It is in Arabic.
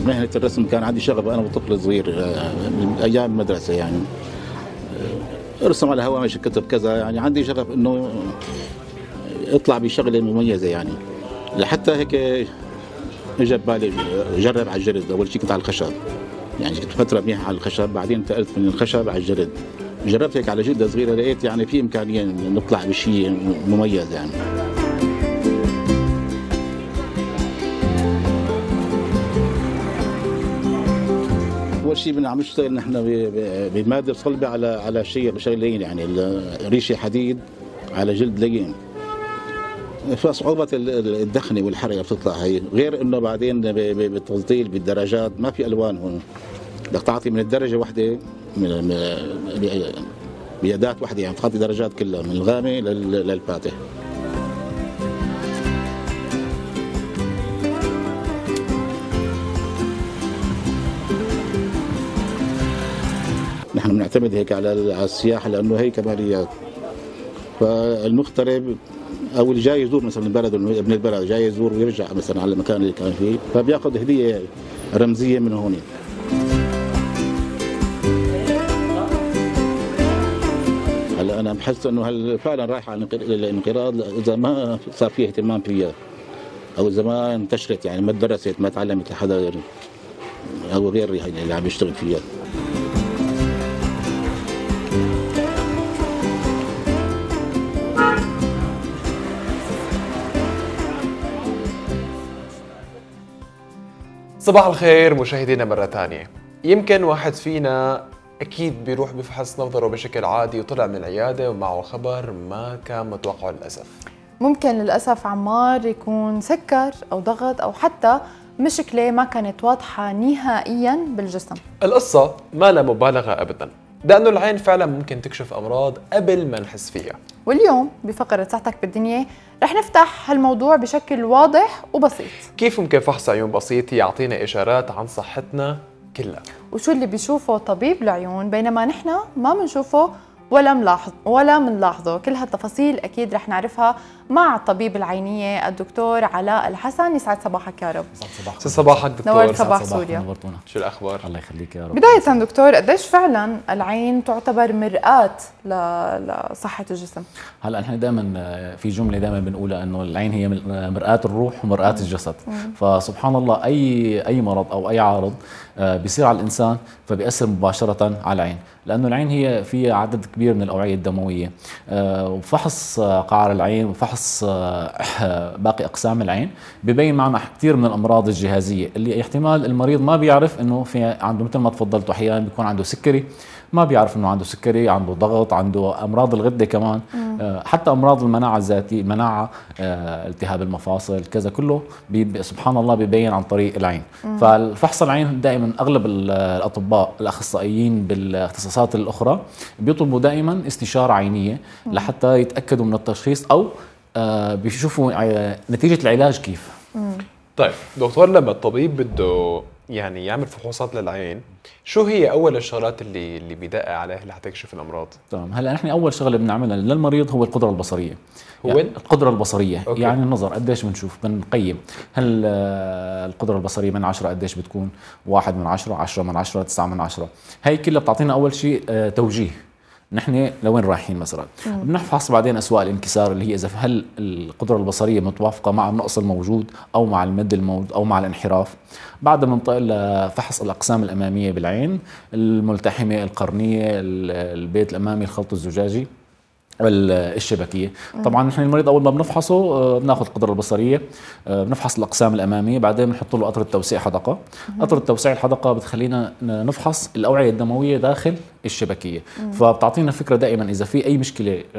مهنة الرسم كان عندي شغف أنا وطفل صغير من أيام المدرسة يعني. ارسم على هوامش الكتب كذا، يعني عندي شغف إنه اطلع بشغلة مميزة يعني. لحتى هيك اجى ببالي جرب على الجلد. أول شيء كنت على الخشب، يعني كنت فترة منيحة على الخشب، بعدين انتقلت من الخشب على الجلد. جربت هيك على جلدة صغيرة، لقيت يعني في إمكانية نطلع بشيء مميز يعني. اول شيء عم نشتغل نحن بماده صلبه على شغلين، يعني ريشه حديد على جلد لين. فصعوبه الدخنه والحرقه بتطلع هي، غير انه بعدين بالتفضيل بالدرجات ما في الوان هون. بدك تعطي من الدرجه واحده بيدات واحده، يعني تعطي درجات كلها من الغامق للفاتح. نحن بنعتمد هيك على السياحة لأنه هي كماليات. فالمغترب أو اللي جاي يزور مثلا البلد، ابن البلد جاي يزور ويرجع مثلا على المكان اللي كان فيه، فبياخذ هدية رمزية من هون. هلا أنا بحس إنه فعلا رايح على الانقراض إذا ما صار فيه اهتمام فيها، أو إذا ما انتشرت، يعني ما درست ما تعلمت لحدا غير أو غير يعني اللي عم يشتغل فيها. صباح الخير مشاهدينا مرة تانية. يمكن واحد فينا أكيد بيروح بفحص نظره بشكل عادي وطلع من العيادة ومعه خبر ما كان متوقعه للأسف. ممكن للأسف عمار يكون سكر أو ضغط أو حتى مشكلة ما كانت واضحة نهائياً بالجسم. القصة ما لها مبالغة أبداً، لأنه العين فعلا ممكن تكشف أمراض قبل ما نحس فيها. واليوم بفقرة صحتك بالدنيا رح نفتح هالموضوع بشكل واضح وبسيط. كيف ممكن فحص عيون بسيط يعطينا إشارات عن صحتنا كلها؟ وشو اللي بيشوفه طبيب العيون بينما نحن ما بنشوفه ولا منلاحظه؟ كل هالتفاصيل أكيد رح نعرفها مع الطبيب العينية الدكتور علاء الحسن. يسعد صباحك يا رب. صباحك دكتور. نورت صباح سوريا. شو الأخبار؟ الله يخليك يا رب. بداية دكتور، قديش فعلا العين تعتبر مرآة لصحة الجسم؟ هلا نحن دائما في جمله دائما بنقولها انه العين هي مرآة الروح ومرآة الجسد. فسبحان الله اي مرض او اي عارض بيصير على الانسان فبيأثر مباشره على العين، لانه العين هي فيها عدد كبير من الاوعيه الدمويه. وفحص قعر العين وفحص باقي اقسام العين ببين معنا كثير من الامراض الجهازيه اللي احتمال المريض ما بيعرف انه في عنده، مثل ما تفضلت، احيانا بيكون عنده سكري ما بيعرف انه عنده سكري، عنده ضغط، عنده امراض الغده كمان، حتى امراض المناعه الذاتيه، المناعه، التهاب المفاصل، كذا كله سبحان الله بيبين عن طريق العين. فالفحص العين دائما اغلب الاطباء الاخصائيين بالاختصاصات الاخرى بيطلبوا دائما استشاره عينيه لحتى يتاكدوا من التشخيص او بيشوفوا نتيجه العلاج كيف. طيب دكتور، لما الطبيب بده يعني يعمل فحوصات للعين، شو هي اول الشغلات اللي بيدقق عليها لحتى يكشف الامراض؟ تمام. هلا نحن اول شغله بنعملها للمريض هو القدره البصريه. هو يعني القدره البصريه أوكي. يعني النظر قديش بنشوف، بنقيم هل القدره البصريه من 10 قديش بتكون؟ 1 من 10، 10 من 10، 9 من 10. هي كلها بتعطينا اول شيء توجيه نحن لوين رايحين. مثلا بنفحص بعدين اسواق الانكسار اللي هي اذا هل القدره البصريه متوافقه مع النقص الموجود او مع المد الموجود او مع الانحراف. بعدها بننتقل لفحص الاقسام الاماميه بالعين، الملتحمه، القرنيه، البيت الامامي، الخلط الزجاجي، الشبكيه. طبعا نحن المريض اول ما بنفحصه بناخذ القدره البصريه، بنفحص الاقسام الاماميه، بعدين بنحط له قطره توسيع حدقه. قطره توسيع الحدقه بتخلينا نفحص الاوعيه الدمويه داخل الشبكيه، فبتعطينا فكره دائما اذا في اي مشكله